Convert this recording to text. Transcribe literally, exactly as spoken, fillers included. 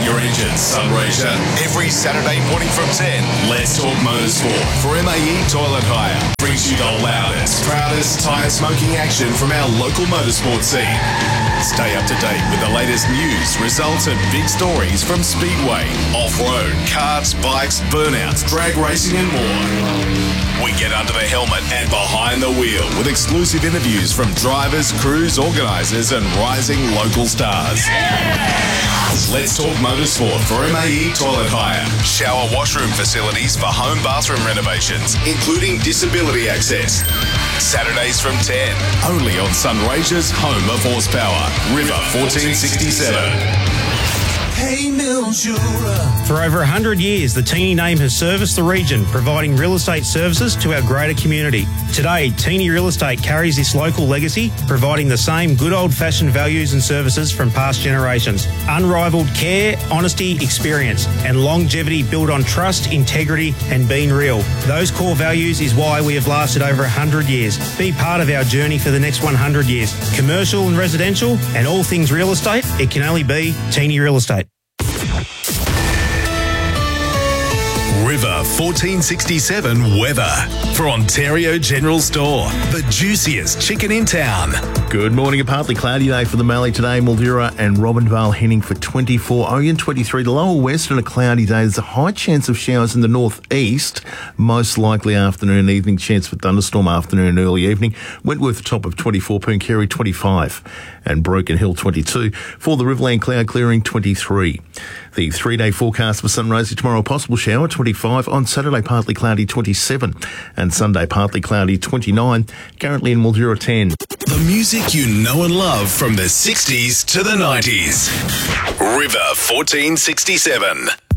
your engines, Sunraysia. Every Saturday morning from ten, Let's Talk Motorsport for M A E Toilet Hire. Brings you the loudest, proudest tyre smoking action from our local motorsport scene. Stay up to date with the latest news, results and big stories from Speedway, off-road, karts, bikes, burnouts, drag racing and more. We get under the helmet and behind the wheel with exclusive interviews from drivers, crews, organisers and rising local stars. Let's Talk Motorsport for M A E Toilet Hire. Shower washroom facilities for home bathroom renovations, including disability access. Saturdays from ten, only on Sunraysia's home of horsepower, River fourteen sixty-seven. Hey, Mildura. For over one hundred years, the Teeny name has serviced the region, providing real estate services to our greater community. Today, Teeny Real Estate carries this local legacy, providing the same good old-fashioned values and services from past generations. Unrivaled care, honesty, experience, and longevity built on trust, integrity, and being real. Those core values is why we have lasted over one hundred years. Be part of our journey for the next one hundred years. Commercial and residential, and all things real estate, it can only be Teeny Real Estate. River fourteen sixty-seven weather for Ontario General Store, the juiciest chicken in town. Good morning. A partly cloudy day for the Mallee today. Mildura and Robinvale heading for twenty-four. Oyen twenty-three. The lower west and a cloudy day. There's a high chance of showers in the northeast. Most likely afternoon and evening. Chance for thunderstorm afternoon and early evening. Wentworth top of twenty-four. Pooncarie twenty-five. And Broken Hill twenty-two. For the Riverland cloud clearing twenty-three. The three-day forecast for Sunraysia tomorrow, possible shower twenty-five. On Saturday, partly cloudy twenty-seven. And Sunday, partly cloudy twenty-nine. Currently in Mildura ten. The music you know and love from the sixties to the nineties. River fourteen sixty-seven.